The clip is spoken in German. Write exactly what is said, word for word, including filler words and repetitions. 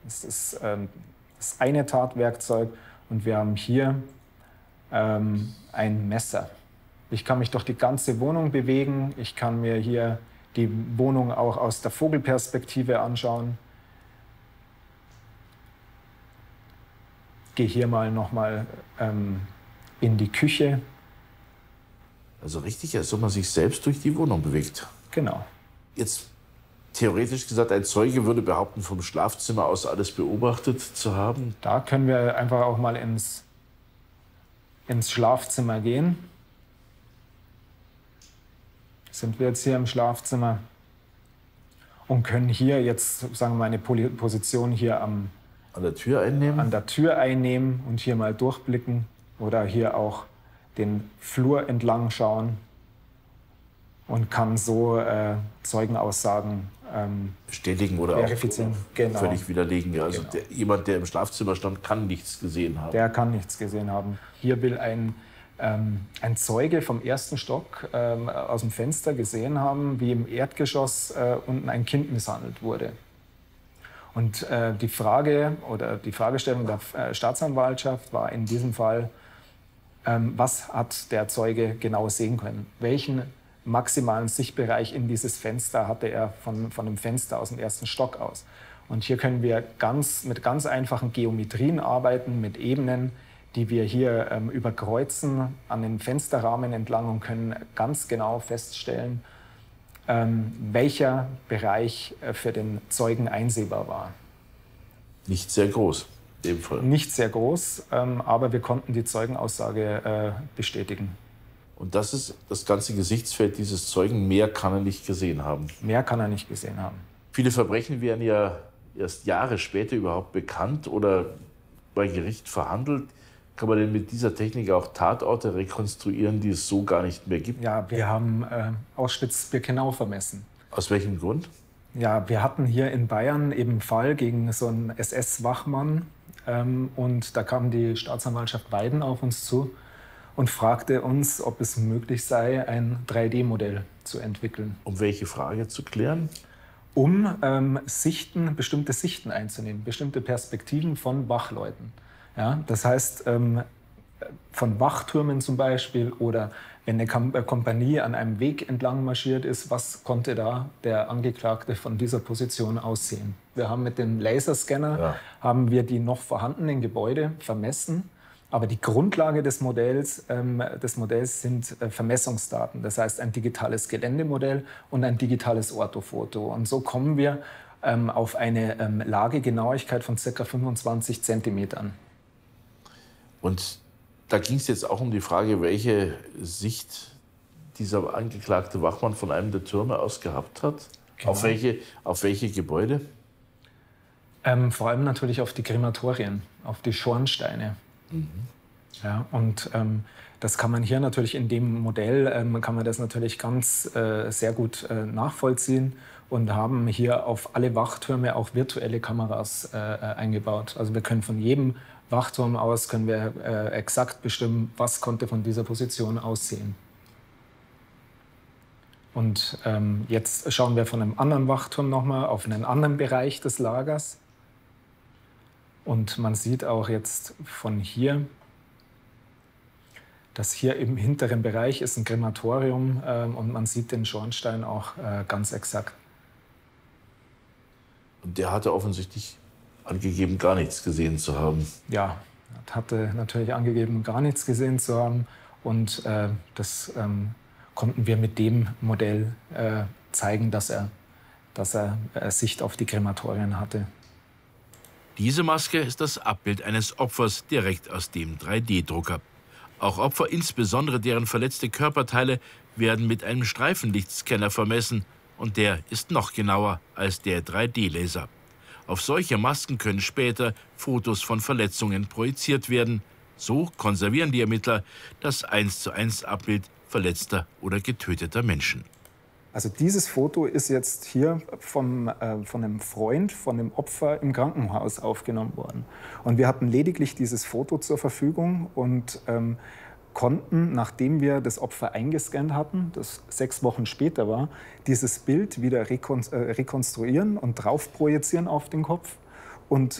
Das ist ähm, das eine Tatwerkzeug und wir haben hier ähm, ein Messer. Ich kann mich durch die ganze Wohnung bewegen. Ich kann mir hier die Wohnung auch aus der Vogelperspektive anschauen. Gehe hier mal noch mal ähm, in die Küche. Also richtig, als ob man sich selbst durch die Wohnung bewegt. Genau. Jetzt theoretisch gesagt, ein Zeuge würde behaupten, vom Schlafzimmer aus alles beobachtet zu haben. Da können wir einfach auch mal ins, ins Schlafzimmer gehen. Sind wir jetzt hier im Schlafzimmer und können hier jetzt, sagen wir mal, eine Position hier am, an der Tür einnehmen. an der Tür einnehmen und hier mal durchblicken oder hier auch den Flur entlang schauen und kann so äh, Zeugenaussagen ähm, bestätigen oder verifizieren. auch Genau. völlig widerlegen. Ja, also Genau. der, jemand, der im Schlafzimmer stand, kann nichts gesehen haben. Der kann nichts gesehen haben. Hier will ein, ähm, ein Zeuge vom ersten Stock ähm, aus dem Fenster gesehen haben, wie im Erdgeschoss äh, unten ein Kind misshandelt wurde. Und äh, die Frage oder die Fragestellung der äh, Staatsanwaltschaft war in diesem Fall, ähm, was hat der Zeuge genau sehen können? Welchen maximalen Sichtbereich in dieses Fenster hatte er von, von dem Fenster aus dem ersten Stock aus? Und hier können wir ganz, mit ganz einfachen Geometrien arbeiten, mit Ebenen, die wir hier ähm, überkreuzen an den Fensterrahmen entlang und können ganz genau feststellen, ähm, welcher Bereich äh, für den Zeugen einsehbar war. Nicht sehr groß, in dem Fall. Nicht sehr groß, ähm, aber wir konnten die Zeugenaussage äh, bestätigen. Und das ist das ganze Gesichtsfeld dieses Zeugen. Mehr kann er nicht gesehen haben. Mehr kann er nicht gesehen haben. Viele Verbrechen werden ja erst Jahre später überhaupt bekannt oder bei Gericht verhandelt. Kann man denn mit dieser Technik auch Tatorte rekonstruieren, die es so gar nicht mehr gibt? Ja, wir haben äh, Auschwitz-Birkenau vermessen. Aus welchem Grund? Ja, wir hatten hier in Bayern eben einen Fall gegen so einen S S-Wachmann. Ähm, und da kam die Staatsanwaltschaft Weiden auf uns zu und fragte uns, ob es möglich sei, ein drei D Modell zu entwickeln. Um welche Frage zu klären? Um ähm, Sichten, bestimmte Sichten einzunehmen, bestimmte Perspektiven von Wachleuten. Ja, das heißt, ähm, von Wachtürmen zum Beispiel oder wenn eine Kam äh, Kompanie an einem Weg entlang marschiert ist, was konnte da der Angeklagte von dieser Position aussehen? Wir haben mit dem Laserscanner Ja. haben wir die noch vorhandenen Gebäude vermessen. Aber die Grundlage des Modells, ähm, des Modells sind äh, Vermessungsdaten. Das heißt ein digitales Geländemodell und ein digitales Orthofoto. Und so kommen wir ähm, auf eine ähm, Lagegenauigkeit von ca. fünfundzwanzig Zentimetern. Und da ging es jetzt auch um die Frage, welche Sicht dieser angeklagte Wachmann von einem der Türme aus gehabt hat. Genau. Auf welche, auf welche Gebäude? Ähm, vor allem natürlich auf die Krematorien, auf die Schornsteine. Mhm. Ja, und ähm, das kann man hier natürlich in dem Modell, ähm, kann man das natürlich ganz äh, sehr gut äh, nachvollziehen und haben hier auf alle Wachtürme auch virtuelle Kameras äh, eingebaut. Also wir können von jedem Wachturm aus können wir äh, exakt bestimmen, was konnte von dieser Position aussehen. Und ähm, jetzt schauen wir von einem anderen Wachturm nochmal auf einen anderen Bereich des Lagers. Und man sieht auch jetzt von hier, dass hier im hinteren Bereich ist ein Krematorium äh, und man sieht den Schornstein auch äh, ganz exakt. Und der hatte offensichtlich angegeben, gar nichts gesehen zu haben. Ja, er hatte natürlich angegeben, gar nichts gesehen zu haben. Und äh, das ähm, konnten wir mit dem Modell äh, zeigen, dass er, dass er äh, Sicht auf die Krematorien hatte. Diese Maske ist das Abbild eines Opfers direkt aus dem drei D Drucker. Auch Opfer, insbesondere deren verletzte Körperteile, werden mit einem Streifenlichtscanner vermessen. Und der ist noch genauer als der drei D Laser. Auf solche Masken können später Fotos von Verletzungen projiziert werden. So konservieren die Ermittler das eins zu eins Abbild verletzter oder getöteter Menschen. Also dieses Foto ist jetzt hier vom, äh, von einem Freund, von dem Opfer im Krankenhaus aufgenommen worden. Und wir hatten lediglich dieses Foto zur Verfügung und ähm, konnten, nachdem wir das Opfer eingescannt hatten, das sechs Wochen später war, dieses Bild wieder rekon äh, rekonstruieren und drauf projizieren auf den Kopf und